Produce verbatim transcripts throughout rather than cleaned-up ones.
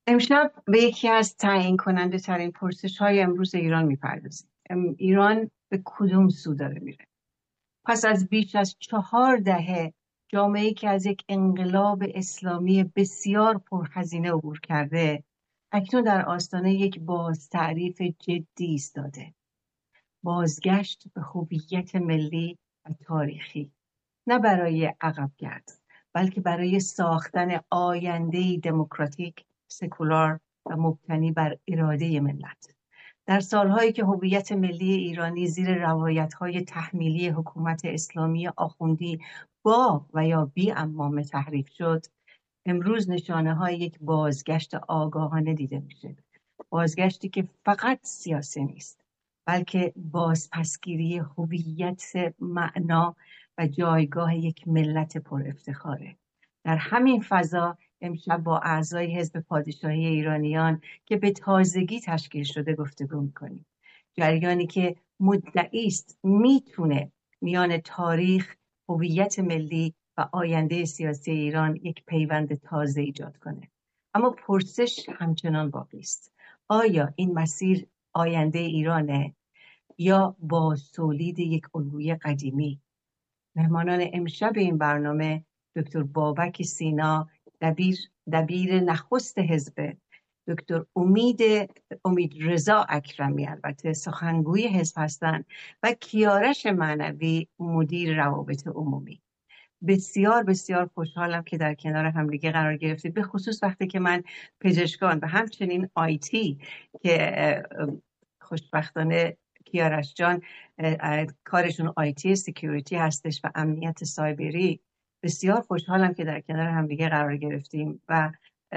امشب به یکی از تعیین کننده ترین پرسش های امروز ایران میپردازیم. ایران به کدوم سو داره میره؟ پس از بیش از چهار دهه جامعه‌ای که از یک انقلاب اسلامی بسیار پرهزینه عبور کرده، اکنون در آستانه یک باز تعریف جدی ایستاده. بازگشت به هویت ملی و تاریخی، نه برای عقب گرد، بلکه برای ساختن آینده‌ای دموکراتیک، سکولار و مبتنی بر اراده ملت. در سالهایی که هویت ملی ایرانی زیر روایت‌های تحمیلی حکومت اسلامی آخوندی با و یا بی عمامه تحریف شد، امروز نشانه‌های یک بازگشت آگاهانه دیده میشه. بازگشتی که فقط سیاسی نیست، بلکه بازپسگیری هویت، معنا و جایگاه یک ملت پر افتخاره. در همین فضا امشب با اعضای حزب پادشاهی ایرانیان که به تازگی تشکیل شده گفتگو میکنیم. جریانی که مدعی است میتونه میان تاریخ، هویت ملی و آینده سیاسی ایران یک پیوند تازه ایجاد کنه. اما پرسش همچنان باقی است. آیا این مسیر آینده ایرانه یا باز تولید یک الگوی قدیمی؟ مهمانان امشب این برنامه دکتر بابک سینا، دبیر دبیر نخست حزب، دکتر امید امید رضا اکرمی البته سخنگوی حزب هستند و کیارش معنوی مدیر روابط عمومی. بسیار بسیار خوشحالم که در کنار همدیگه قرار گرفتید، به خصوص وقتی که من پزشکان و همچنین آیتی که خوشبختانه کیارش جان کارشون آیتی سکیوریتی هستش و امنیت سایبری، بسیار خوشحالم که در کنار همدیگه قرار گرفتیم و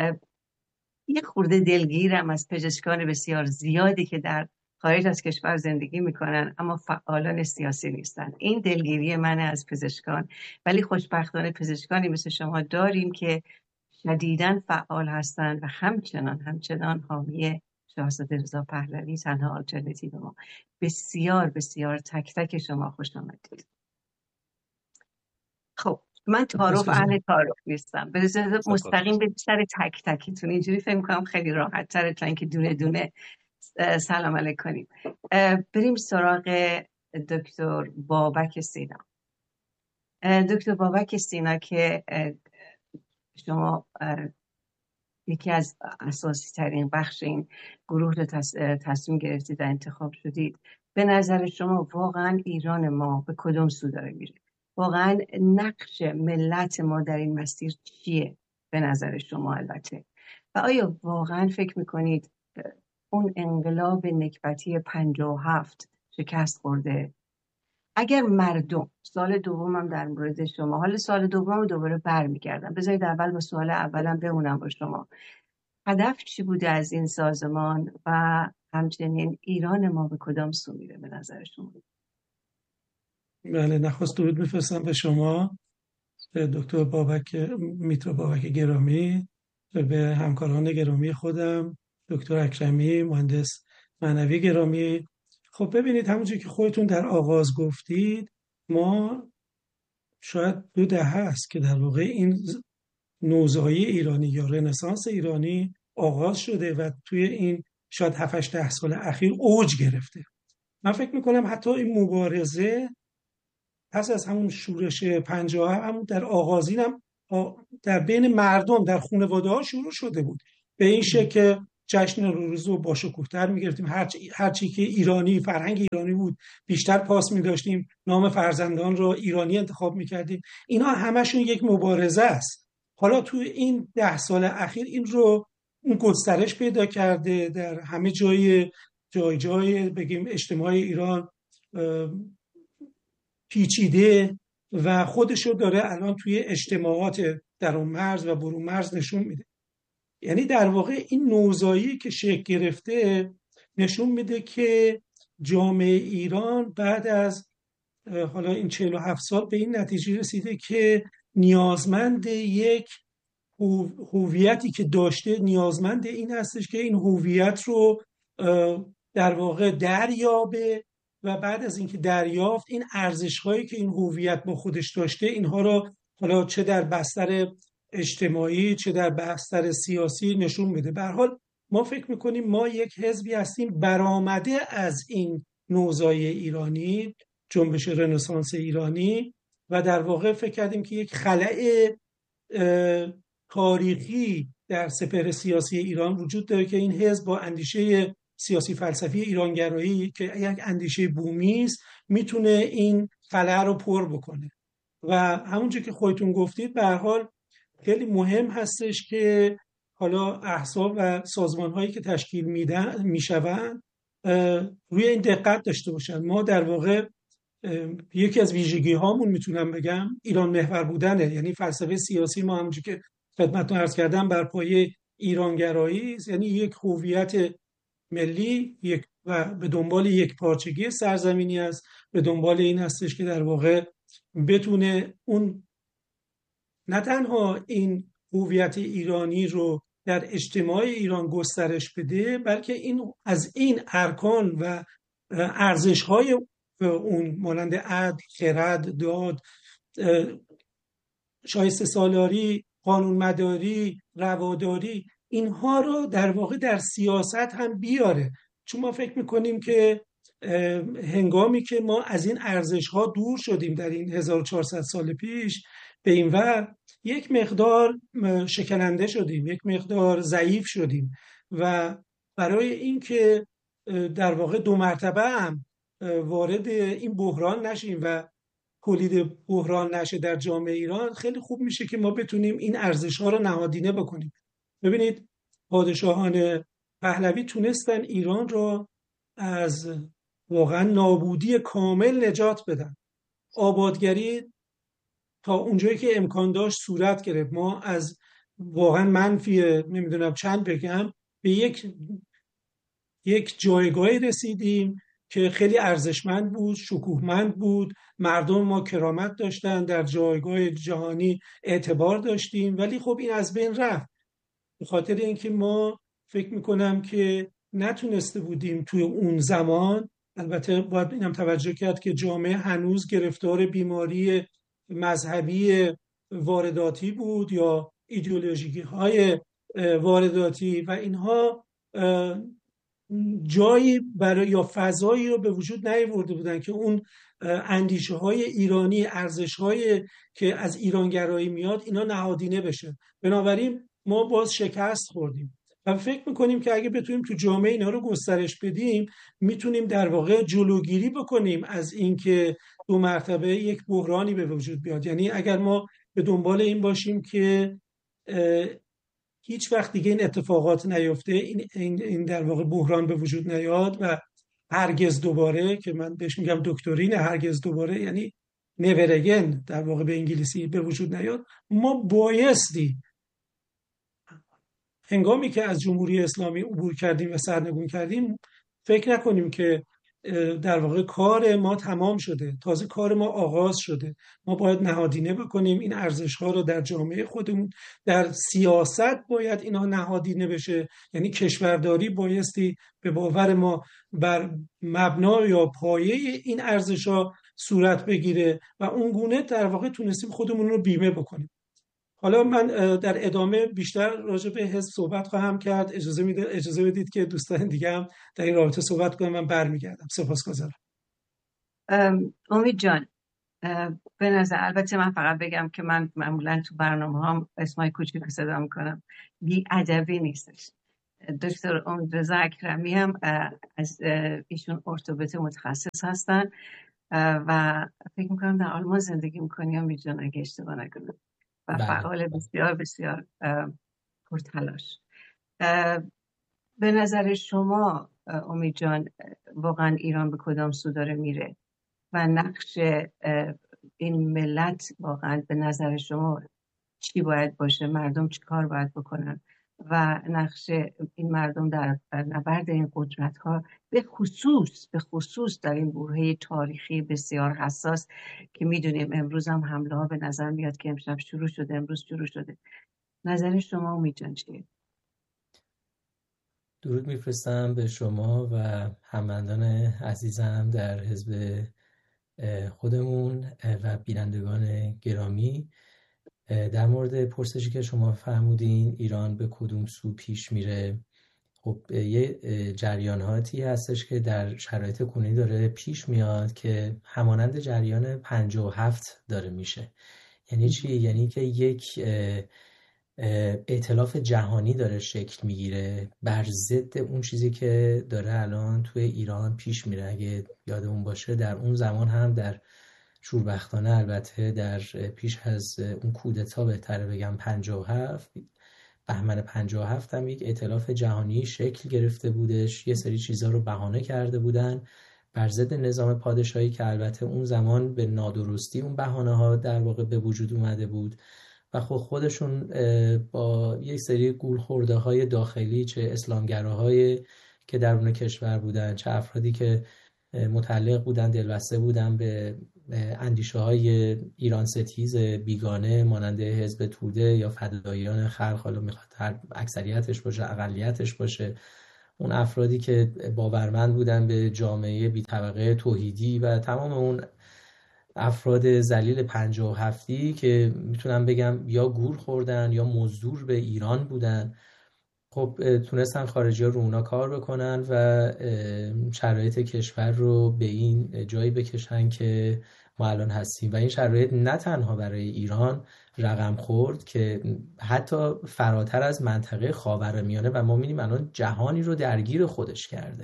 یه خورده دلگیرم از پزشکان بسیار زیادی که در خارج از کشور زندگی میکنن اما فعالان سیاسی نیستن. این دلگیری من از پزشکان، ولی خوشبختانه پزشکانی مثل شما داریم که شدیداً فعال هستند و همچنان همچنان حامی شاهزاده رضا پهلوی تنها آلترناتیو ما. بسیار بسیار تک تک شما خوش آمدید. خب من تعارف اهل تعارف نیستم، به ضد مستقیم به سر تک تکتون اینجوری فکر می‌کنم خیلی راحت تره تا اینکه دونه دونه سلام علیک کنیم. بریم سراغ دکتر بابک سینا. دکتر بابک سینا که شما یکی از اساسی ترین بخش این گروه رو تصمیم گرفتید و انتخاب شدید، به نظر شما واقعا ایران ما به کدوم سو داره میره؟ واقعا نقش ملت ما در این مسیر چیه به نظر شما البته؟ و آیا واقعا فکر میکنید اون انقلاب نکبتی پنجاه و هفت شکست خورده؟ اگر مردم، سال دومم در مورد شما، حالا سال دوم دوباره برمیگردم، بذارید اول با سوال اولم بمونم با شما. هدف چی بوده از این سازمان و همچنین ایران ما به کدام سو میره به نظر شما؟ بله، نخست درود میفرستم به شما، به دکتر بابک میترا بابک گرامی، به همکاران گرامی خودم، دکتر اکرمی مهندس معنوی گرامی. خب ببینید، همونجور که خودتون در آغاز گفتید، ما شاید دو دهه است که در واقع این نوزایی ایرانی یا رنسانس ایرانی آغاز شده و توی این شاید هفت هشت ده سال اخیر اوج گرفته. من فکر میکنم حتی این مبارزه پس از همون شورش پنجاه همون در آغازین هم در بین مردم در خانواده ها شروع شده بود، به این شکل که جشن نوروز رو با شکوه‌تر می‌گرفتیم، هر چی که ایرانی، فرهنگ ایرانی بود بیشتر پاس می‌داشتیم، نام فرزندان رو ایرانی انتخاب می‌کردیم. اینا همشون یک مبارزه است. حالا تو این ده سال اخیر این رو اون گسترش پیدا کرده، در همه جای جای جای بگیم اجتماع ایران پیچیده و خودشو داره الان توی اجتماعات درون مرز و برون مرز نشون میده. یعنی در واقع این نوزایی که شکل گرفته نشون میده که جامعه ایران بعد از حالا این چهل و هفت سال به این نتیجه رسیده که نیازمند یک هویتی که داشته، نیازمند این هستش که این هویت رو در واقع دریابه و بعد از اینکه دریافت، این ارزش‌هایی که این هویت با خودش داشته، اینها رو حالا چه در بستر اجتماعی چه در بستر سیاسی نشون بده. به هر حال ما فکر میکنیم ما یک حزبی هستیم برآمده از این نوزای ایرانی، جنبش رنسانس ایرانی، و در واقع فکر کردیم که یک خلأ تاریخی در سپهر سیاسی ایران وجود داره که این حزب با اندیشه سیاسی فلسفی ایرانگرایی که یک اندیشه بومی است میتونه این خلأ رو پر بکنه. و همونجور که خودتون گفتید به هر حال خیلی مهم هستش که حالا احزاب و سازمان‌هایی که تشکیل میدن میشوند روی این دقت داشته باشن. ما در واقع یکی از ویژگی هامون میتونم بگم ایران محور بودنه، یعنی فلسفه سیاسی ما همونجور که خدمتتون عرض کردم بر پایه ایرانگرایی است، یعنی یک هویت ملی یک و به دنبال یک پارچگی سرزمینی است، به دنبال این هستش که در واقع بتونه اون نه تنها این هویت ایرانی رو در اجتماع ایران گسترش بده، بلکه این از این ارکان و ارزش‌های اون مانند عدل، خرد، داد، شایسته سالاری، قانون مداری، رواداری، اینها رو در واقع در سیاست هم بیاره. چون ما فکر میکنیم که هنگامی که ما از این ارزش‌ها دور شدیم در این هزار و چهارصد سال پیش به این ور، یک مقدار شکننده شدیم، یک مقدار ضعیف شدیم و برای اینکه در واقع دو مرتبه هم وارد این بحران نشیم و تولید بحران نشه در جامعه ایران، خیلی خوب میشه که ما بتونیم این ارزش‌ها رو نهادینه بکنیم. ببینید پادشاهان پهلوی تونستن ایران رو از واقعا نابودی کامل نجات بدن. آبادگری تا اونجایی که امکان داشت صورت گرفت. ما از واقعا منفی نمیدونم چند بگم به یک یک جایگاهی رسیدیم که خیلی ارزشمند بود، شکوهمند بود، مردم ما کرامت داشتن، در جایگاه جهانی اعتبار داشتیم، ولی خب این از بین رفت به خاطر اینکه ما فکر میکنم که نتونسته بودیم توی اون زمان. البته باید اینم توجه کرد که جامعه هنوز گرفتار بیماری مذهبی وارداتی بود یا ایدئولوژی های وارداتی و اینها جایی برای یا فضایی رو به وجود نیاورده بودن که اون اندیشه های ایرانی، ارزش های که از ایرانگرایی میاد اینا نهادینه بشه. بنابراین ما باز شکست خوردیم و فکر میکنیم که اگه بتونیم تو جامعه اینا رو گسترش بدیم میتونیم در واقع جلوگیری بکنیم از اینکه دو مرتبه یک بحرانی به وجود بیاد. یعنی اگر ما به دنبال این باشیم که هیچ وقت دیگه این اتفاقات نیفته، این, این, این در واقع بحران به وجود نیاد و هرگز دوباره، که من بهش میگم دکترین هرگز دوباره، یعنی never again در واقع به انگلیسی به وجود نیاد، ما بایستی هنگامی که از جمهوری اسلامی عبور کردیم و سرنگون کردیم فکر نکنیم که در واقع کار ما تمام شده، تازه کار ما آغاز شده. ما باید نهادینه بکنیم این ارزش‌ها رو در جامعه خودمون، در سیاست باید اینا نهادینه بشه. یعنی کشورداری بایستی به باور ما بر مبنا یا پایه این ارزش‌ها صورت بگیره و اون گونه در واقع تونستیم خودمون رو بیمه بکنیم. حالا من در ادامه بیشتر راجع به حزب صحبت خواهم کرد. اجازه میده اجازه بدید که دوستان دیگه هم در این رابطه صحبت کنم. من برمیگردم. سپاسگزارم. امید جان، به نظر البته من فقط بگم که من معمولا تو برنامه‌هام اسمای کوچیک صدا میکنم، بی ادبی نیستش. دکتر امیدرضا اکرمی هم از ایشون ارتوپد متخصص هستن و فکر میکنم در آلمان زندگی میکنی امید جان اگه اشتباه نکنم و فعال بسیار بسیار پرتلاش. به نظر شما امید جان واقعا ایران به کدام سو داره میره و نقش این ملت واقعا به نظر شما چی باید باشه؟ مردم چی کار باید بکنن و نقش این مردم در نبرد این قدرت ها به خصوص به خصوص در این برهه تاریخی بسیار حساس که میدونیم امروز هم حمله ها به نظر میاد که امشب شروع شده، امروز شروع شده. نظر شما امید جان چیه؟ درود میفرستم به شما و هموطنان عزیزم در حزب خودمون و بینندگان گرامی. در مورد پرسشی که شما فرمودین ایران به کدوم سو پیش میره، خب یه جریاناتی هستش که در شرایط کنونی داره پیش میاد که همانند جریان پنجاه و هفت داره میشه. یعنی چی؟ یعنی که یک ائتلاف جهانی داره شکل میگیره بر ضد اون چیزی که داره الان توی ایران پیش میره. اگه یادمون باشه در اون زمان هم در شوربختانه، البته در پیش از اون کودتا بهتره بگم پنجاه و هفت، بهمن پنجاه و هفت هم یک ائتلاف جهانی شکل گرفته بودش. یه سری چیزا رو بهانه کرده بودن بر ضد نظام پادشاهی که البته اون زمان به نادرستی اون بهانه ها در واقع به وجود اومده بود و خود خودشون با یک سری گولخورده های داخلی، چه اسلامگراهای که درون کشور بودن، چه افرادی که متعلق بودن، دلبسته بودن به اندیشه های ایران ستیز بیگانه مانند حزب توده یا فداییان خلق، حالا میخواد هر اکثریتش باشه اقلیتش باشه، اون افرادی که باورمند بودن به جامعه بی طبقه توحیدی و تمام اون افراد ذلیل پنجاه و هفتی که میتونم بگم یا گور خوردن یا مزدور به ایران بودن، خب تونستن خارجی ها رو اونا کار بکنن و شرایط کشور رو به این جایی بکشن که ما الان هستیم. و این شرایط نه تنها برای ایران رقم خورد که حتی فراتر از منطقه خاورمیانه و ما می‌بینیم الان جهانی رو درگیر خودش کرده.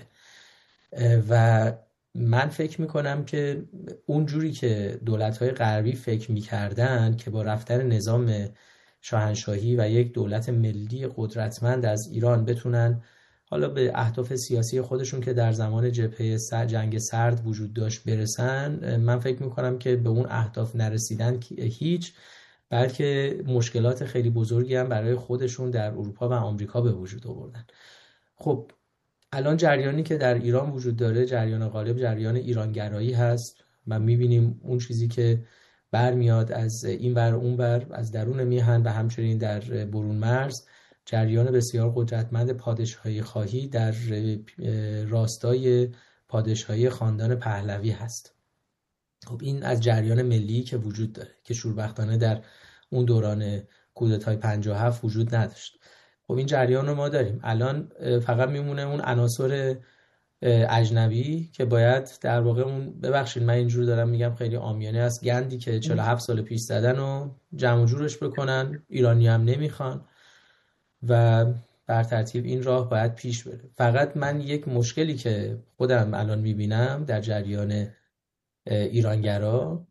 و من فکر میکنم که اونجوری که دولت‌های غربی فکر میکردن که با رفتن نظام شاهنشاهی و یک دولت ملی قدرتمند از ایران بتونن حالا به اهداف سیاسی خودشون که در زمان جبهه جنگ سرد وجود داشت برسن، من فکر میکنم که به اون اهداف نرسیدن هیچ، بلکه مشکلات خیلی بزرگی هم برای خودشون در اروپا و آمریکا به وجود آوردن. خب الان جریانی که در ایران وجود داره، جریان غالب جریان ایرانگرایی هست و میبینیم اون چیزی که برمیاد از این ور اون ور، از درون میهن و همچنین در برون مرز، جریان بسیار قدرتمند پادشاهی خواهی در راستای پادشاهی خاندان پهلوی هست. خب این از جریان ملی که وجود داره که شوربختانه در اون دوران کودتای پنجاه و هفت وجود نداشت. خب این جریان رو ما داریم. الان فقط میمونه اون عناصر اجنبی که باید در واقع اون، ببخشید من اینجور دارم میگم خیلی عامیانه است، گندی که چهل و هفت سال پیش زدن و جمع و جورش بکنن. ایرانی هم نمیخوان و بر ترتیب این راه باید پیش بره. فقط من یک مشکلی که خودم الان میبینم در جریان ایرانگرا،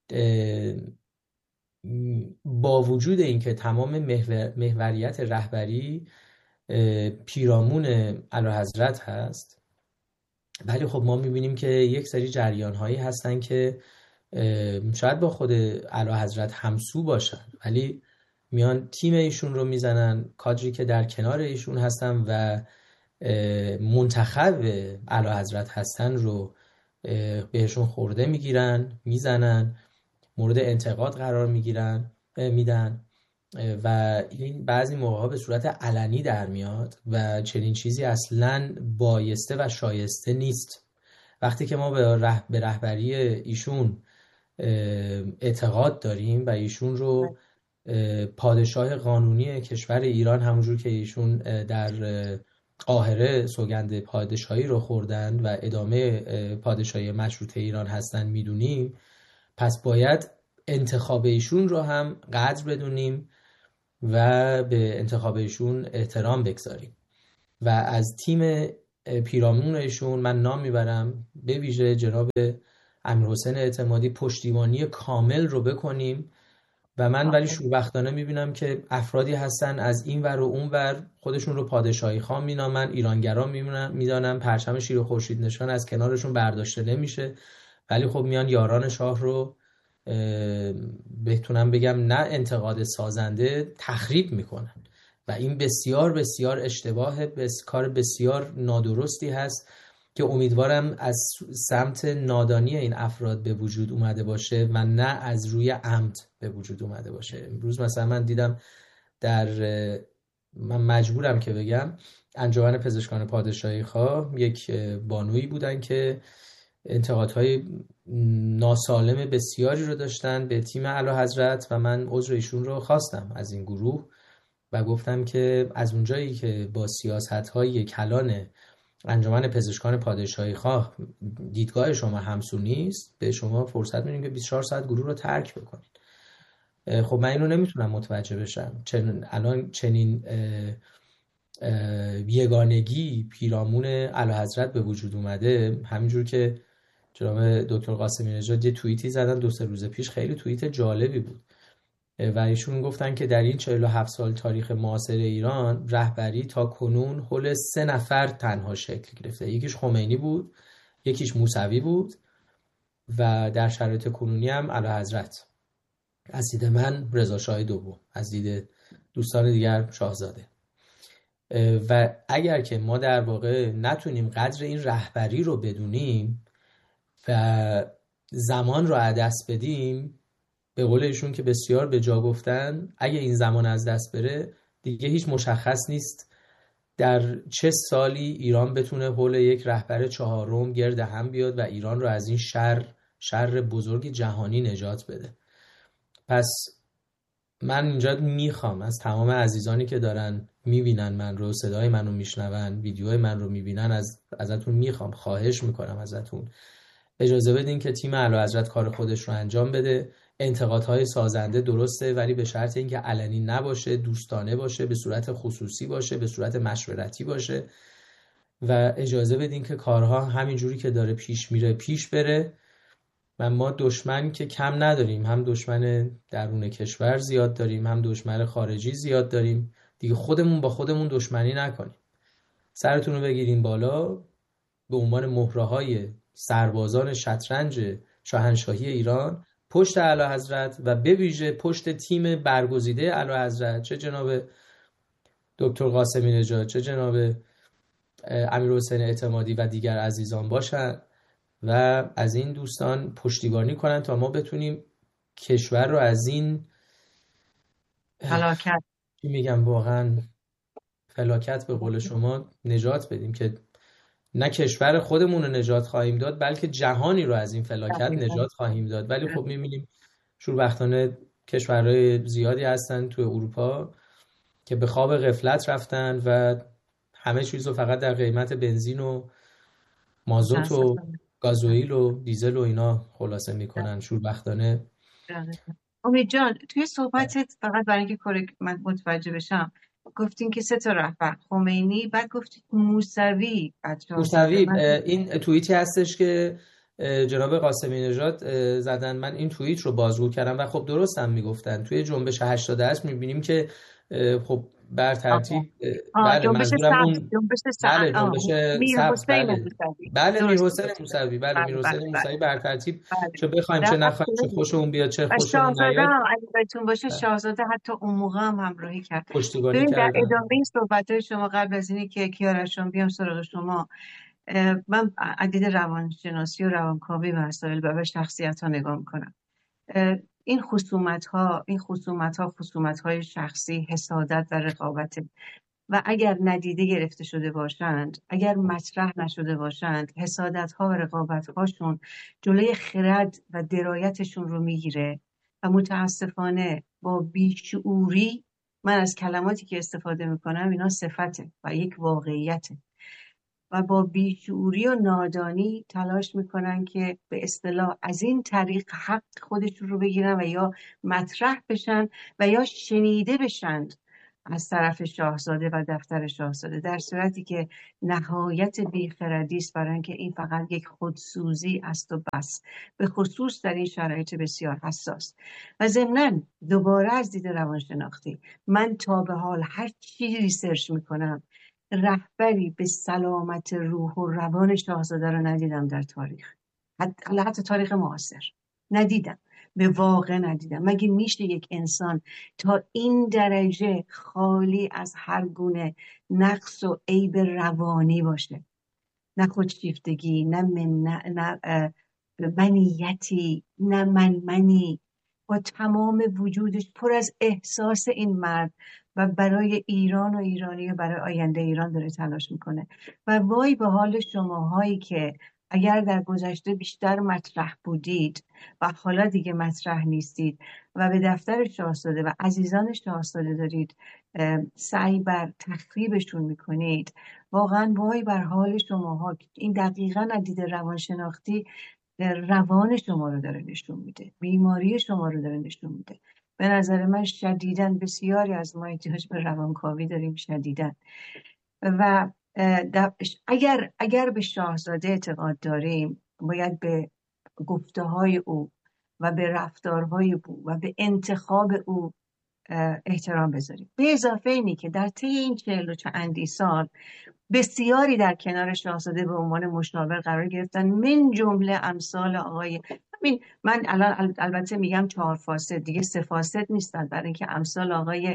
با وجود اینکه تمام محور، محوریت رهبری پیرامون اعلیحضرت هست، ولی خب ما میبینیم که یک سری جریان هایی هستن که شاید با خود اعلیحضرت همسو باشن ولی میان تیم ایشون رو میزنن، کادری که در کنار ایشون هستن و منتخب اعلیحضرت هستن رو بهشون خورده میگیرن، میزنن، مورد انتقاد قرار میگیرن میدن و این بعضی موقعا به صورت علنی در میاد و چنین چیزی اصلاً بایسته و شایسته نیست. وقتی که ما به, ره... به رهبری ایشون اعتقاد داریم و ایشون رو پادشاه قانونی کشور ایران، همونجور که ایشون در قاهره سوگند پادشاهی رو خوردن و ادامه پادشاهی مشروطه ایران هستن میدونیم، پس باید انتخاب ایشون رو هم قدر بدونیم و به انتخاب ایشون احترام بگذاریم و از تیم پیرامون ایشون من نام میبرم، به ویژه جناب امیرحسین اعتمادی، پشتیبانی کامل رو بکنیم. و من ولی شوربختانه میبینم که افرادی هستن از این ور و اون ور خودشون رو پادشاهی خان مینامن، ایرانگرا میدانن، پرچم شیر و خورشید نشان از کنارشون برداشته نمیشه، ولی خب میان یاران شاه رو بتونم بگم نه انتقاد سازنده، تخریب میکنن و این بسیار بسیار اشتباه، بس کار بسیار نادرستی هست که امیدوارم از سمت نادانی این افراد به وجود اومده باشه و نه از روی عمد به وجود اومده باشه. امروز مثلا من دیدم در، من مجبورم که بگم، انجمن پزشکان پادشاهی خواه یک بانویی بودن که انتقادهای ناسالم بسیاری رو داشتن به تیم اعلیحضرت و من عذر ایشون رو خواستم از این گروه و گفتم که از اونجایی که با سیاست‌های کلان انجمن پزشکان پادشاهی خواه دیدگاه شما همسو نیست، به شما فرصت میدیم که بیست و چهار ساعت گروه رو ترک بکنید. خب من اینو نمیتونم متوجه بشم. چنین الان چنین اه اه یگانگی پیرامون اعلیحضرت به وجود اومده، همینجور که جناب دکتر قاسمی نژاد یه توییتی زدن دو سه روز پیش، خیلی توییت جالبی بود و ایشون گفتن که در این چهل و هفت سال تاریخ معاصر ایران رهبری تا کنون حول سه نفر تنها شکل گرفته. یکیش خمینی بود، یکیش موسوی بود و در شرایط کنونی هم اعلیحضرت. از دید من رضا شاه دوم، از دید دوستان دیگر شاهزاده. و اگر که ما در واقع نتونیم قدر این رهبری رو بدونیم و زمان رو از دست بدیم، به قول ایشون که بسیار به جا گفتن، اگه این زمان از دست بره دیگه هیچ مشخص نیست در چه سالی ایران بتونه حول یک رهبر چهارم گرد هم بیاد و ایران رو از این شر شر بزرگ جهانی نجات بده. پس من اینجا میخوام از تمام عزیزانی که دارن میبینن من رو، صدای من رو میشنون، ویدیوهای من رو میبینن، از ازتون میخوام، خواهش میکنم ازتون اجازه بدین که تیم اعلیحضرت کار خودش رو انجام بده. انتقادهای سازنده درسته، ولی به شرط اینکه علنی نباشه، دوستانه باشه، به صورت خصوصی باشه، به صورت مشورتی باشه و اجازه بدین که کارها همینجوری که داره پیش میره پیش بره. و ما دشمن که کم نداریم، هم دشمن درون کشور زیاد داریم، هم دشمن خارجی زیاد داریم. دیگه خودمون با خودمون دشمنی نکنیم. سرتون رو بگیریم بالا به عنوان مهره‌های سربازان شطرنج شاهنشاهی ایران پشت اعلیحضرت و به ویژه پشت تیم برگزیده اعلیحضرت، چه جناب دکتر قاسمی نژاد، چه جناب امیرحسین اعتمادی و دیگر عزیزان باشن و از این دوستان پشتیبانی کنن تا ما بتونیم کشور رو از این فلاکت چی میگم واقعا فلاکت به قول شما نجات بدیم، که نه کشور خودمون رو نجات خواهیم داد بلکه جهانی رو از این فلاکت نجات خواهیم داد. ولی خب می‌بینیم شوربختانه کشورهای زیادی هستن تو اروپا که به خواب غفلت رفتن و همه چیز رو فقط در قیمت بنزین و مازوت و گازوئیل و دیزل و اینا خلاصه میکنن. شوربختانه امید جان توی صحبتت فقط برای اینکه کرک من متوجه بشم گفتین که سه تا رهبر، خمینی، بعد گفتید موسوی. موسوی این توییتی هستش که جناب قاسمی نژاد زدن، من این توییت رو بازگو کردم و خب درست هم میگفتن. توی جنبش هشتاد هشت میبینیم که خب بر ترتیب بله منظورم اون جنبش بله جنبش سبز بله بله میرحسین موسوی بله میرحسین موسوی بر ترتیب چه بخوایم چه نخوایم، چه خوشمون بیاد چه خوشمون نیاد. اگه بهتون باشه شاهزاده حتی اون موقع هم همراهی کرد. پشتیبانی در ادامه این صحبت‌های شما قبل از اینی که کیارشون بیام سراغ شما، من عدید روانشناسی و روانکاوی مسائل و شخصیت‌ها نگاه می‌کنم. این خصومت ها این خصومت ها خصومت های شخصی، حسادت و رقابت و اگر ندیده گرفته شده باشند، اگر مطرح نشده باشند، حسادت ها و رقابت هاشون جلوی خرد و درایتشون رو میگیره و متاسفانه با بیشعوری، من از کلماتی که استفاده میکنم اینا صفته و یک واقعیته، و با بیشعوری و نادانی تلاش میکنن که به اصطلاح از این طریق حق خودشون رو بگیرن و یا مطرح بشن و یا شنیده بشن از طرف شاهزاده و دفتر شاهزاده، در صورتی که نهایت بیخردی است، برای اینکه این فقط یک خودسوزی است و بس، به خصوص در این شرایط بسیار حساس. و ضمناً دوباره از دید روانشناختی، من تا به حال هر چی ریسرچ میکنم رهبری به سلامت روح و روان شاهزاده رو ندیدم در تاریخ، حتی, حتی تاریخ معاصر ندیدم، به واقع ندیدم. مگه میشه یک انسان تا این درجه خالی از هر گونه نقص و عیب روانی باشه؟ نه خودشیفتگی، نه من، نه, نه منیتی، نه منمنی، با تمام وجودش پر از احساس این مرد و برای ایران و ایرانی و برای آینده ایران داره تلاش میکنه. و وای به حال شماهایی که اگر در گذشته بیشتر مطرح بودید و حالا دیگه مطرح نیستید و به دفتر شاهزاده و عزیزان شاهزاده دارید سعی بر تخریبشون میکنید، واقعا وای بر حال شماها. این دقیقاً از دید روانشناختی روان شما رو داره نشون میده، بیماری شما رو داره نشون میده. به نظر من شدیداً بسیاری از ما احتیاج به روانکاوی داریم، شدیداً. و اگر اگر به شاهزاده اعتقاد داریم، باید به گفته های او و به رفتارهای او و به انتخاب او احترام بذاریم. به اضافه اینی که در طی این چهل و چندی سال بسیاری در کنار شاهزاده به عنوان مشاور قرار گرفتن، من جمله امثال آقای همین، من الان البته میگم چهار فاسد، دیگه سه فاسد نیستن، برای اینکه امثال آقای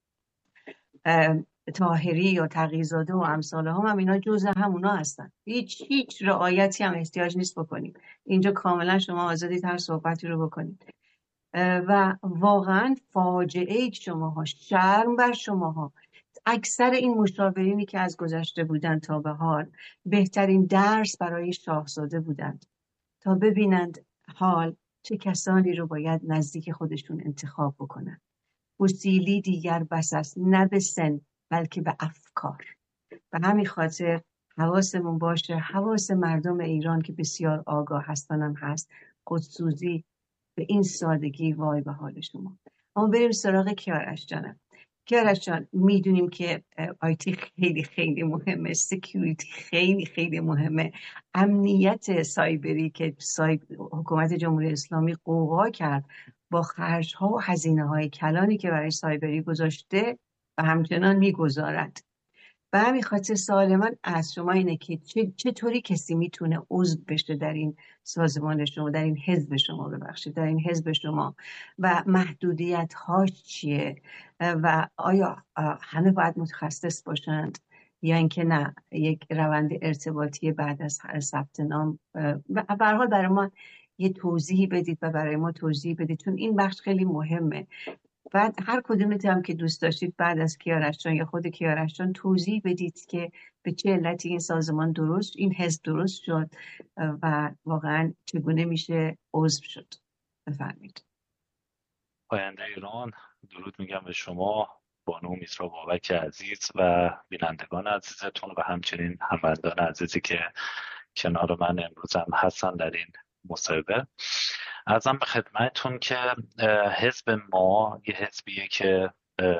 طاهری یا تقی‌زاده و امثال هم, هم اینا جزء همونا هستن. هیچ هیچ رعایتی هم احتیاج نیست بکنیم اینجا، کاملا شما آزادید هر صحبتی رو بکنید. و واقعا فاجعه شماها، شرم بر شماها. اکثر این مشاورینی که از گذشته بودند تا به حال بهترین درس برای شاهزاده بودند تا ببینند حال چه کسانی رو باید نزدیک خودشون انتخاب بکنند. گسیلی دیگر بس است، نه به سن بلکه به افکار. به همین خاطر حواسمون باشه، حواس مردم ایران که بسیار آگاه هستن هم هست، خودسوزی به این سادگی وای به حال شما. اما بریم سراغ کیارش جانم. کیارش جان، میدونیم که آیتی خیلی خیلی مهمه، سکیوریتی خیلی خیلی مهمه، امنیت سایبری که سایب... حکومت جمهوری اسلامی قوقا کرد با خرج‌ها و هزینه‌های کلانی که برای سایبری گذاشته و همچنان میگذارد. به همین خاطر سوال من از شما اینه که چطوری کسی میتونه عضو بشه در این سازمان شما، در این حزب شما، ببخشید در این حزب شما، و محدودیت هاش چیه و آیا همه باید متخصص باشند یا اینکه نه یک روند ارتباطی بعد از ثبت نام؟ به هر حال برای ما یه توضیحی بدید و برای ما توضیح بدید، چون این بخش خیلی مهمه. بعد هر کدومتون هم که دوست داشتید بعد از کیارش جان یا خود کیارش جان توضیح بدید که به چه علتی این سازمان درست، این حزب درست شد و واقعا چگونه میشه عضو شد. بفرمایید. پاینده ایران، درود میگم به شما بانو میترا بابک عزیز و بینندگان عزیزتون و همچنین هموطنان عزیزی که کنار من امروز هم هستن در این مصاحبه. عرضم به خدمتتون که حزب ما یه حزبیه که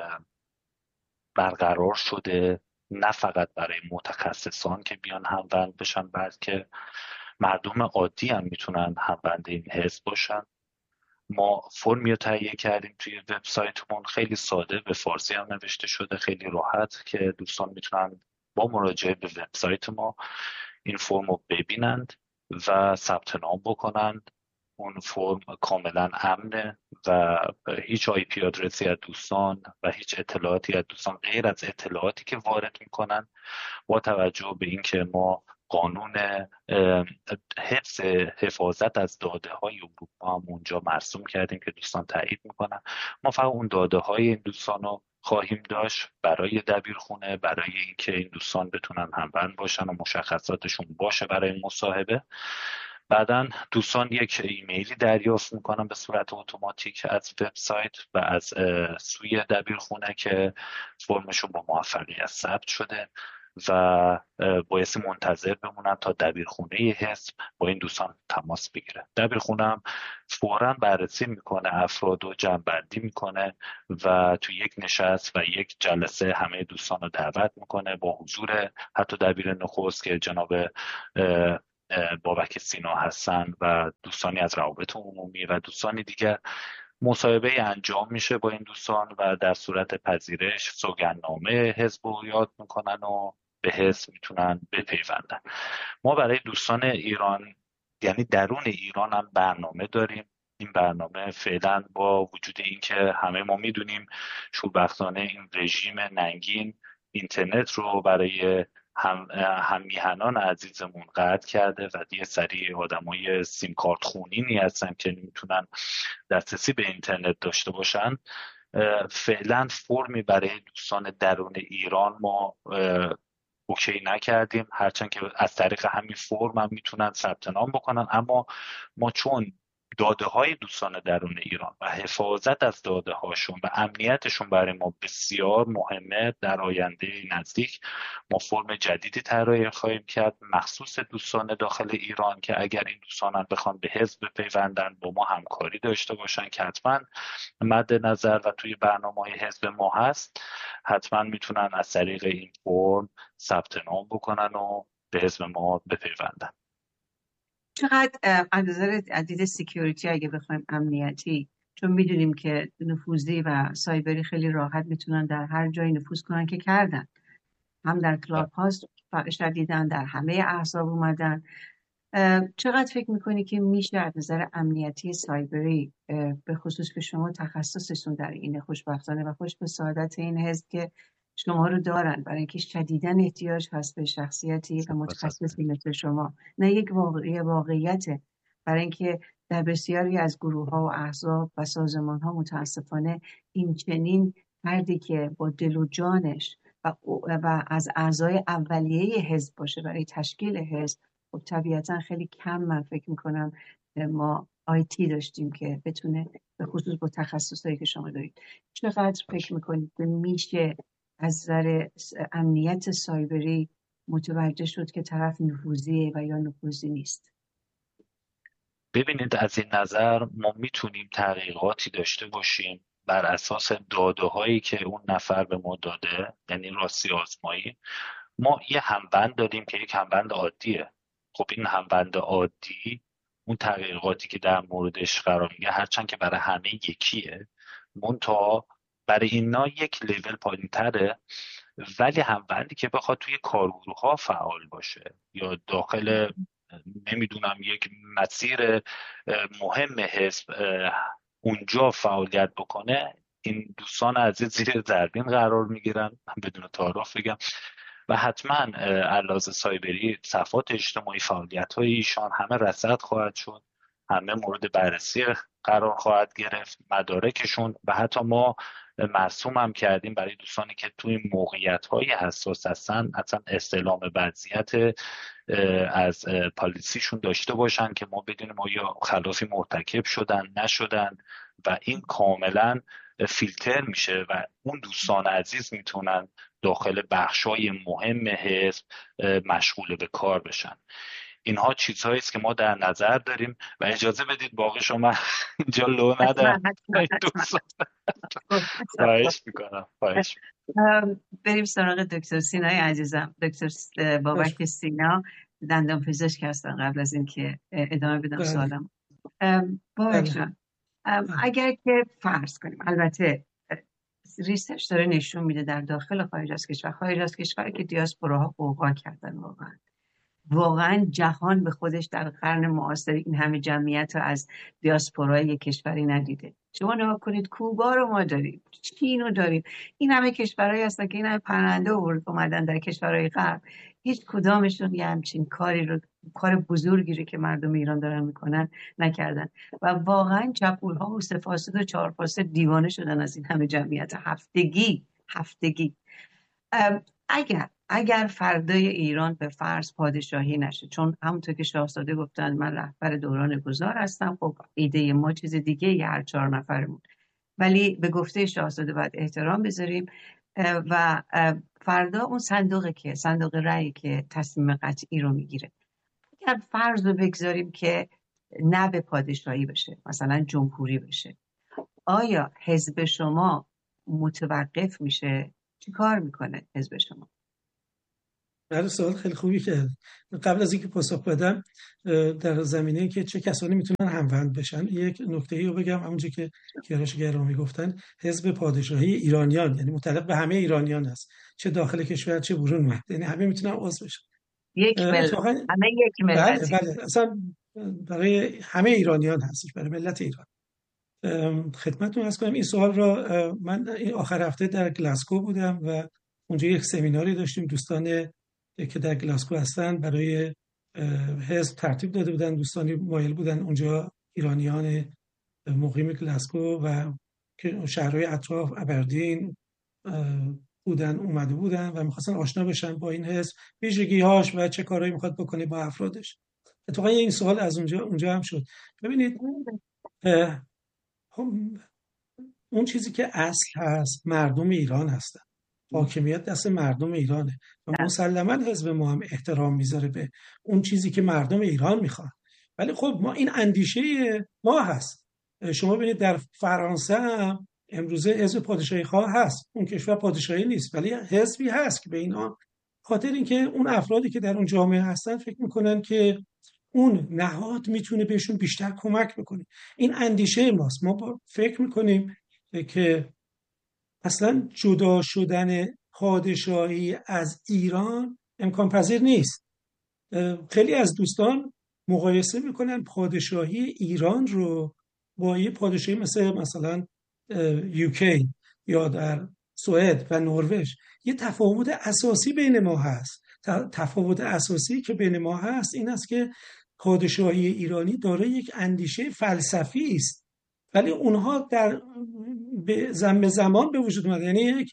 برقرار شده نه فقط برای متخصصان که بیان همبند بشن، بلکه مردم عادی هم میتونن همبند این حزب باشن. ما فرمی رو تهیه کردیم توی وبسایتمون، خیلی ساده، به فارسی هم نوشته شده، خیلی راحت که دوستان میتونن با مراجعه به وبسایت ما این فرم رو ببینند و ثبت نام بکنند. اون فرم کاملا امنه و هیچ آی پی آدرسی از دوستان و هیچ اطلاعاتی از دوستان غیر از اطلاعاتی که وارد میکنن، با توجه به اینکه ما قانون حفظ حفاظت از داده های اروپا هم اونجا مرسوم کردیم که دوستان تایید میکنن، ما فقط اون داده های این دوستان رو خواهیم داشت برای دبیرخونه، برای اینکه این دوستان بتونن همبند باشن و مشخصاتشون باشه برای مصاحبه. بعداً دوستان یک ایمیلی دریافت میکنن به صورت اتوماتیک از وبسایت و از سوی دبیرخونه که فرمشون با موفقیت ثبت شده و بایستی منتظر بمونن تا دبیرخونه حزب با این دوستان تماس بگیره. دبیرخونه هم فوراً بررسی میکنه افراد و جمع‌بندی میکنه و تو یک نشست و یک جلسه همه دوستان رو دعوت میکنه با حضور حتی دبیر نخست که جناب بابک سینا هستن و دوستانی از روابط عمومی و دوستانی دیگر. مصاحبه انجام میشه با این دوستان و در صورت پذیرش سوگندنامه حزب رو یاد میکنن و به حزب میتونن بپیوندن. ما برای دوستان ایران، یعنی درون ایران، هم برنامه داریم. این برنامه فعلا با وجود این که همه ما میدونیم شوربختانه این رژیم ننگین اینترنت رو برای هم هم میهنان عزیزمون قطع کرده و یه سری آدمای سیم کارت خونینی هستن که نمیتونن دسترسی به اینترنت داشته باشن. فعلا فرمی برای دوستان درون ایران ما اوکی نکردیم، هرچند که از طریق همین فرم هم میتونن ثبت نام بکنن، اما ما چون داده های دوستان درون ایران و حفاظت از داده هاشون و امنیتشون برای ما بسیار مهمه، در آینده نزدیک ما فرم جدیدی طراحی خواهیم کرد مخصوص دوستان داخل ایران که اگر این دوستان بخوان به حزب بپیوندن با ما همکاری داشته باشن که حتما مد نظر و توی برنامه‌های حزب ما هست، حتما میتونن از طریق این فرم ثبت نام بکنن و به حزب ما بپیوندن. چقدر از نظر دید سکیوریتی اگه بخوایم امنیتی، چون میدونیم که نفوذی و سایبری خیلی راحت میتونن در هر جایی نفوذ کنن که کردن، هم در کلاب هاست شدیدن، در همه احزاب اومدن. چقدر فکر میکنی که میشه از نظر امنیتی سایبری، به خصوص که شما تخصصتون در این خوشبختانه و خوش به سعادت این حزب که شما رو دارن، برای اینکه شدیداً احتیاج هست به شخصیتی و متخصصی مثل شما، نه یک واقعی واقعیته، برای اینکه در بسیاری از گروه ها و احزاب و سازمان ها متاسفانه این چنین فردی که با دل و جانش و, و از اعضای اولیه حزب باشه برای تشکیل حزب، خب طبیعتاً خیلی کم من فکر میکنم ما آیتی داشتیم که بتونه به خصوص با تخصصایی که شما دارید. چقدر فکر میکنید که میشه از نظر امنیت سایبری متوجه شد که طرف نفوذیه و یا نفوذی نیست؟ ببینید، از این نظر ما میتونیم تحقیقاتی داشته باشیم بر اساس داده هایی که اون نفر به ما داده، یعنی راستی آزمایی. ما یه همبند داریم که یک همبند عادیه. خب این همبند عادی اون تحقیقاتی که در موردش قرار میگه، هرچند که برای همه یکیه، منتها برای اینا یک لیول پایین تره، ولی همبندی که بخواد توی کارگروه ها فعال باشه یا داخل نمیدونم یک مسیر مهم حزب اونجا فعالیت بکنه، این دوستان عزیز زیر ضربین قرار میگیرن. من بدون تعارف بگم و حتما علاوه سایبری، صفحات اجتماعی، فعالیت های ایشان همه رصد خواهد شد، همه مورد بررسی قرار خواهد گرفت، مدارکشون، و حتی ما مرسوم هم کردیم برای دوستانی که توی موقعیت‌های حساس هستن اصلا استعلام وضعیت از پالیسیشون داشته باشن که ما بدونیم آیا خلافی مرتکب شدن نشدن، و این کاملا فیلتر میشه و اون دوستان عزیز میتونن داخل بخشای مهم حزب مشغول به کار بشن. اینها چیزهایی است که ما در نظر داریم و اجازه بدید باقی شما اینجا لو ندم. خواهش میکنم. خواهش بریم سراغ دکتر سینای عزیزم. دکتر بابک سینا دندان پزشک هستن. قبل از اینکه ادامه بدم سوالم، بابک جان، اگر که فرض کنیم، البته ریسرچ داره نشون میده در داخل و خارج از کشور، خارج از کشور که دیاسپوراها قوقا کردن، واقعا واقعا جهان به خودش در قرن معاصر این همه جمعیت رو از دیاسپورای کشوری ندیده. شما نگاه کنید، کوبا رو ما داریم، چین رو داریم، این همه کشورهایی هستن که این همه پرنده آورد اومدن در کشورهای غرب، هیچ کدامشون یه همچین کاری رو، کار بزرگی رو که مردم ایران دارن میکنن نکردن و واقعا چپولها و سه فاسد و چهار فاسد دیوانه شدن از این همه جمعیت هفتگی هفتگی. اگر اگر فردای ایران به فرض پادشاهی نشه، چون همونطور که شاهزاده گفتن من رهبر دوران گذار هستم، خب ایده ما چیز دیگه، یه هر چهار نفرمون، ولی به گفته شاهزاده باید احترام بذاریم و فردا اون صندوقی که صندوق رأی که تصمیم قطعی رو میگیره، اگر فرض رو بگذاریم که نه به پادشاهی بشه، مثلا جمهوری بشه، آیا حزب شما متوقف میشه؟ چی کار میکنه حزب شما؟ بله، سوال خیلی خوبی کرد. قبل از اینکه پاسخ بدم، در زمینه که چه کسانی میتونن هموند بشن، یک نکته‌ای رو بگم. همونجوری که کیارش گرامی گفتن، حزب پادشاهی ایرانیان یعنی متعلق به همه ایرانیان است، چه داخل کشور چه بیرون، یعنی همه میتونن عضو بشن. یک ملت، همه یک ملت. بله بله، اصلا برای همه ایرانیان هستش، برای ملت ایران. خدمتتون عرض کنم این سوال را من این آخر هفته در گلاسگو بودم و اونجا یک سمیناری داشتیم، دوستان که در گلاسگو هستن برای حزب ترتیب داده بودن، دوستانی مایل بودن اونجا، ایرانیان مقیم گلاسگو و که شهرهای اطراف، ابردین، بودن اومده بودن و میخواستن آشنا بشن با این حزب، ویژگی‌هاش و چه کارهایی میخواد بکنه با افرادش. اتفاقا این سوال از اونجا اونجا هم شد. ببینید اون چیزی که اصل هست مردم ایران هستن، حاکمیت دست مردم ایرانه و مسلماً حزب ما هم احترام میذاره به اون چیزی که مردم ایران میخوان. ولی خب ما این اندیشه ما هست. شما ببینید در فرانسه هم امروزه حزب پادشاهی خواه هست، اون کشور پادشاهی نیست ولی حزبی هست که به اینا، خاطر اینکه اون افرادی که در اون جامعه هستن فکر میکنن که اون نهاد میتونه بهشون بیشتر کمک بکنه. این اندیشه ماست. ما فکر میکنیم که اصلا جدا شدن پادشاهی از ایران امکان پذیر نیست. خیلی از دوستان مقایسه میکنن پادشاهی ایران رو با یه پادشاهی مثل مثلا یوکی یا در سوئد و نروژ. یه تفاوت اساسی بین ما هست. تفاوت اساسی که بین ما هست این است که پادشاهی ایرانی داره یک اندیشه فلسفی است، ولی اونها در زمان زمان به وجود اومده. یعنی یک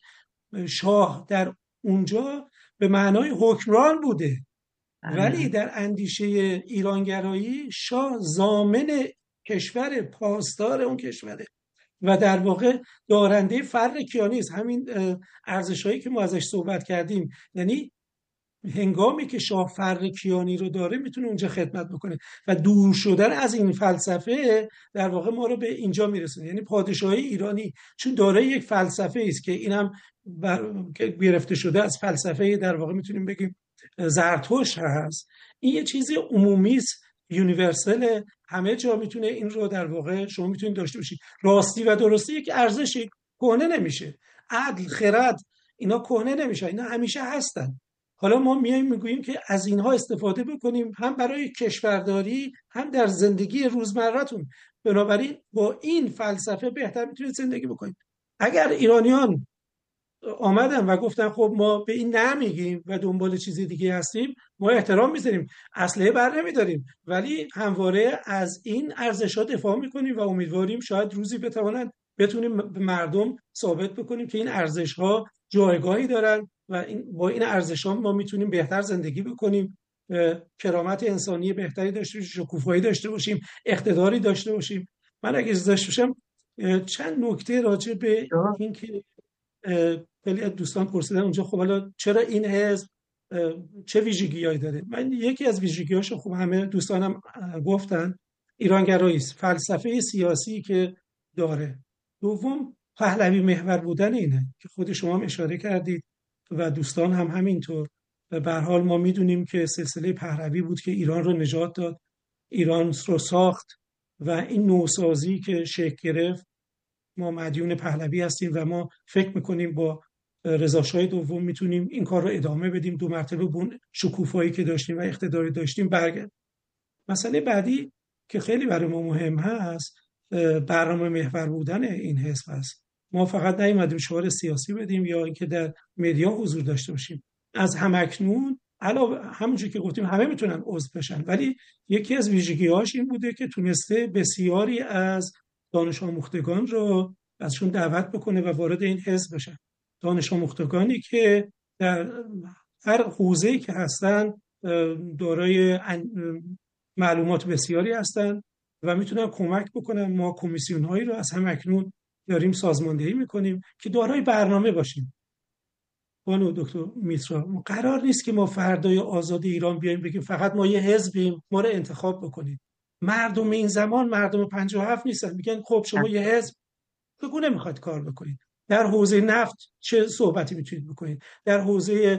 شاه در اونجا به معنای حکمران بوده، ولی در اندیشه ایرانگرایی شاه ضامن کشور، پاسدار اون کشوره و در واقع دارنده فر کیانی است. همین ارزش‌هایی که ما ازش صحبت کردیم، یعنی هنگامی که شاه فر کیانی رو داره میتونه اونجا خدمت بکنه و دور شدن از این فلسفه در واقع ما رو به اینجا میرسونه. یعنی پادشاهی ایرانی چون داره یک فلسفه است که اینم گرفته شده از فلسفه در واقع میتونیم بگیم زرتشت هست، این یه چیزی عمومی است، یونیورسال، همه جا میتونه این رو در واقع شما میتونید داشته باشید. راستی و درستی یک ارزشی کهنه نمیشه، عدل، خرد، اینا کهنه نمیشه، اینا همیشه هستن. حالا ما میایم میگوییم که از اینها استفاده بکنیم هم برای کشورداری هم در زندگی روزمره‌تون. بنابراین با این فلسفه بهتر میتونید زندگی بکنید. اگر ایرانیان آمدن و گفتن خب ما به این نمیگیم و دنبال چیز دیگه هستیم، ما احترام میذاریم، اسلحه بر نمیداریم، ولی همواره از این ارزش‌ها دفاع میکنیم و امیدواریم شاید روزی بتوانند بتونیم به مردم ثابت بکنیم که این ارزش‌ها جایگاهی دارن و این با این ارزش‌ها ما میتونیم بهتر زندگی بکنیم، کرامت انسانی بهتری داشته باشیم، شکوفایی داشته باشیم، اقتداری داشته باشیم. من اگه اجازه داشته باشم چند نکته راجع به این که خیلی از دوستان پرسیدن اونجا خب حالا چرا این حزب چه ویژگی‌هایی داره. من یکی از ویژگی‌هاشو خب همه دوستانم گفتن، ایرانگرایی است، فلسفه سیاسی که داره. دوم پهلوی محور بودن اینه که خود شما هم اشاره کردید و دوستان هم همینطور. به هر حال ما میدونیم که سلسله پهلوی بود که ایران رو نجات داد، ایران رو ساخت و این نوسازی که شکل گرفت ما مدیون پهلوی هستیم و ما فکر میکنیم با رضا شاه دوم میتونیم این کار رو ادامه بدیم، دو مرتبه بون شکوفایی که داشتیم و اقتداری داشتیم برگرد. مسئله بعدی که خیلی برای ما مهم هست برنامه محور بودن این حزب است. ما فقط نیومدیم شعار سیاسی بدیم یا اینکه در مدیا حضور داشته باشیم. از همکنون علاوه همونجوری که گفتیم همه میتونن عضو بشن، ولی یکی از ویژگی‌هاش این بوده که تونسته بسیاری از دانش آموختگان رو ازشون دعوت بکنه و وارد این حزب بشن. دانش آموختگانی که در هر حوزه‌ای که هستن دارای معلومات بسیاری هستن و میتونن کمک بکنن. ما کمیسیون‌هایی رو از همکنون داریم سازماندهی میکنیم که دارای برنامه باشیم. بانو دکتر میترا، قرار نیست که ما فردای آزاد ایران بیایم بگیم فقط ما یه حزبیم، ما رو انتخاب بکنید. مردم این زمان مردم پنجاه و هفت نیستن میگن خب شما یه حزب چگونه میخواید کار بکنید؟ در حوزه نفت چه صحبتی میتونید بکنید؟ در حوزه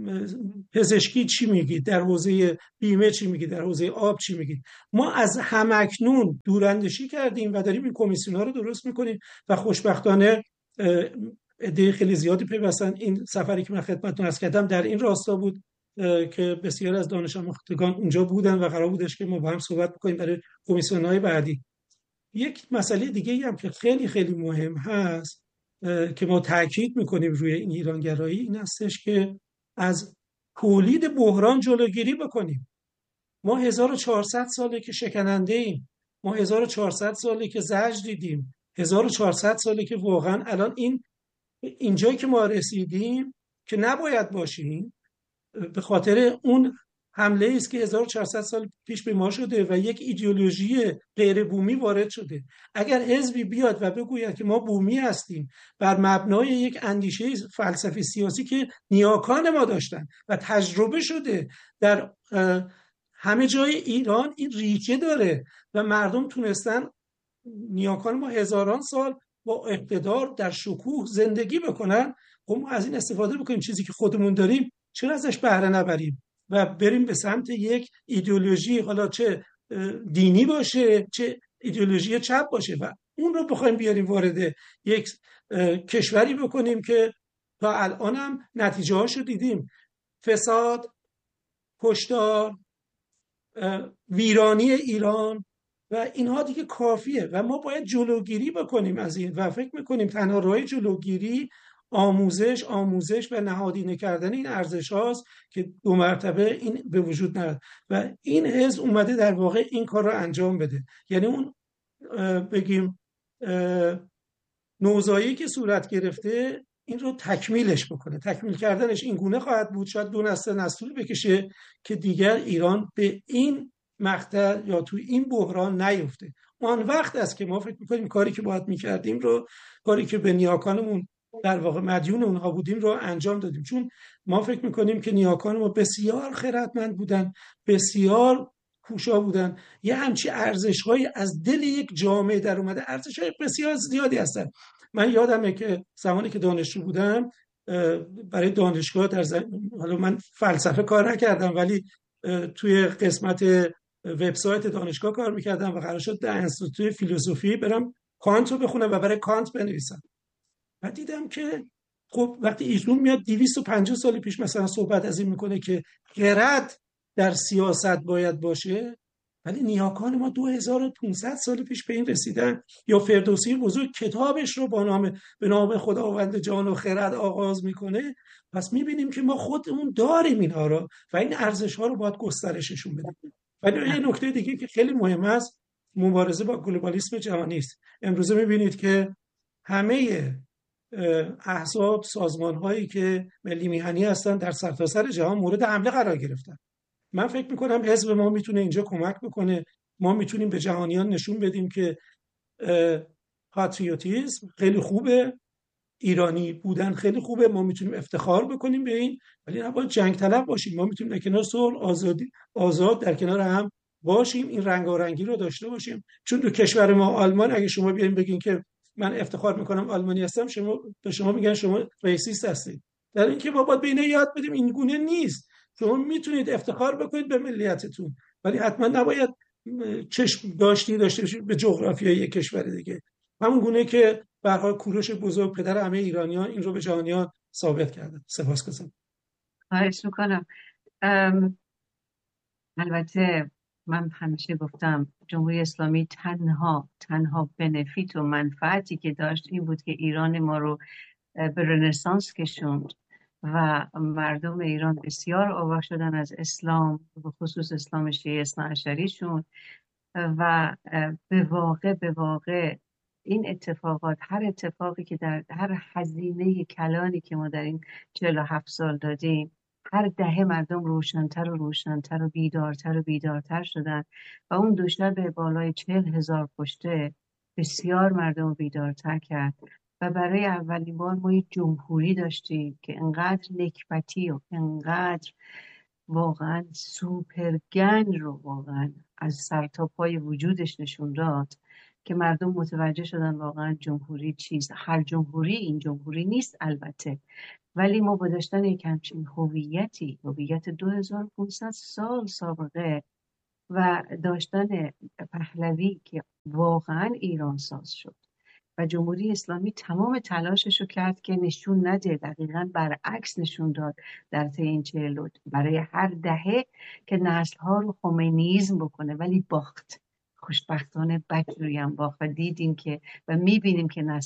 پزشکی چی میگید؟ در حوزه بیمه چی میگید؟ در حوزه آب چی میگید؟ ما از همکنون دوراندیشی کردیم و داریم این کمیسیون‌ها رو درست میکنیم و خوشبختانه عده خیلی زیادی پیوستن. این سفری که من خدمتتون عرض کردم در این راستا بود که بسیار از دانش آموختگان اونجا بودن و قرار بودش که ما با هم صحبت بکنیم برای کمیسیون‌های بعدی. یک مسئله دیگه هم که خیلی خیلی مهم هست که ما تاکید میکنیم روی این ایرانگرایی این هستش که از تولید بحران جلوگیری بکنیم. ما هزار و چهارصد ساله که شکننده ایم، ما هزار و چهارصد ساله که زجر دیدیم، هزار و چهارصد ساله که واقعا الان این اینجایی که ما رسیدیم که نباید باشیم به خاطر اون حمله است که هزار و چهارصد سال پیش به ما شده و یک ایدئولوژی غیر بومی وارد شده. اگر حزبی بیاد و بگوید که ما بومی هستیم بر مبنای یک اندیشه فلسفی سیاسی که نیاکان ما داشتن و تجربه شده در همه جای ایران، این ریشه داره و مردم تونستن، نیاکان ما هزاران سال با اقتدار در شکوه زندگی بکنن، خب ما از این استفاده بکنیم، چیزی که خودمون داریم چرا ازش بهره نبریم و بریم به سمت یک ایدئولوژی، حالا چه دینی باشه چه ایدئولوژی چپ باشه، و اون رو بخوایم بیاریم وارد یک کشوری بکنیم که تا الان هم نتیجه هاشو دیدیم: فساد، کشتار، ویرانی ایران و اینها دیگه کافیه و ما باید جلوگیری بکنیم از این و فکر میکنیم تنها راه جلوگیری آموزش آموزش و نهادینه کردن این ارزش هاست که دو مرتبه این به وجود نیاد و این حزب اومده در واقع این کار رو انجام بده. یعنی اون بگیم نوزایی که صورت گرفته این رو تکمیلش بکنه. تکمیل کردنش این گونه خواهد بود، شاید دو نسل نسل بکشه که دیگر ایران به این مقطع یا توی این بحران نیفته. آن وقت است که ما فکر می‌کنیم کاری که باید می‌کردیم رو، کاری که به نیاکانمون در واقع مدیون اونها بودیم رو انجام دادیم، چون ما فکر می‌کنیم که نیاکان ما بسیار خردمند بودن، بسیار کوشا بودن، یه همچی ارزش‌هایی از دل یک جامعه در اومده، ارزش‌های بسیار زیادی هستن. من یادمه که زمانی که دانشجو بودم برای دانشگاه در زم... حالا من فلسفه کار نکردم ولی توی قسمت وبسایت دانشگاه کار میکردم و قرار شد در انستیتوت فیلسوفی برم کانت رو بخونم و برای کانت بنویسم و دیدم که خب وقتی ایشون میاد دویست و پنجاه سال پیش مثلا صحبت از این میکنه که خرد در سیاست باید باشه، ولی نیاکان ما دو هزار و پانصد سال پیش به این رسیدن. یا فردوسی بزرگ کتابش رو با نام به نام خداوند جان و خرد آغاز میکنه. پس میبینیم که ما خودمون داریم اینها رو و این ارزش ها رو باید گسترششون بدیم. ولی یه نکته دیگه که خیلی مهم است مبارزه با گلوبالیسم جهانی است. امروز میبینید که همه احزاب، سازمان هایی که ملی میهنی هستن در سرتاسر جهان مورد حمله قرار گرفتن. من فکر میکنم حزب ما میتونه اینجا کمک بکنه. ما میتونیم به جهانیان نشون بدیم که پاتریوتیسم خیلی خوبه، ایرانی بودن خیلی خوبه، ما میتونیم افتخار بکنیم به این، ولی نباید جنگ طلب باشیم. ما میتونیم در کنار صلح، آزادی، آزاد در کنار هم باشیم، این رنگارنگی رو داشته باشیم. چون تو کشور ما آلمان اگه شما بیاین بگین که من افتخار میکنم آلمانی هستم، شما به شما میگن شما ریسیست هستید. در این که ما باید به اینا یاد بدیم این گونه نیست. شما میتونید افتخار بکنید به ملیتتون، ولی حتما نباید چشم داشتی داشته باشید به جغرافیای یک کشور دیگه. همون گونه که به هر حال کوروش بزرگ پدر همه ایرانیان این رو به جهانیان ثابت کرده. سپاسگزارم. خواهش میکنم. البته من همیشه گفتم جمهوری اسلامی تنها تنها بنفیت و منفعتی که داشت این بود که ایران ما رو به رنسانس کشوند و مردم ایران بسیار آگاه شدن از اسلام، به خصوص اسلام شیعه اثنا عشریشون، و به واقع به واقع این اتفاقات، هر اتفاقی که در هر هزینه کلانی که ما در این چهل و هفت سال دادیم، هر دهه مردم روشن‌تر و روشن‌تر و بیدارتر و بیدارتر شدن و اون دو شب بالای چهل هزار کشته بسیار مردم رو بیدارتر کرد و برای اولین بار ما یک جمهوری داشتیم که انقدر نکبتی و انقدر واقعا سوپرگن رو واقعا از سر تا پای وجودش نشون داد که مردم متوجه شدن واقعا جمهوری چیز. هر جمهوری این جمهوری نیست البته، ولی ما با داشتن یک همچین هویتی، هویت دو هزار و پانصد سال سابقه و داشتن پهلوی که واقعا ایران ساز شد و جمهوری اسلامی تمام تلاشش رو کرد که نشون نده، دقیقاً برعکس نشون داد در طی این چهل برای هر دهه که نسل‌ها رو خمینیسم بکنه، ولی باخت. خوشبختانه بدجوری هم باخت و دیدیم که و میبینیم که نسل